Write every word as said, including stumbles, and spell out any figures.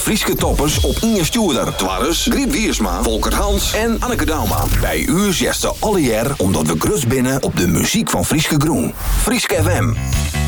Frieske toppers op Inge Stuurder. Twarres, Griet Wiersma, Volker Hans en Anneke Dauma. Bij u zegt ze alle jaar omdat we grus binnen op de muziek van Frieske Groen. Frieske F M.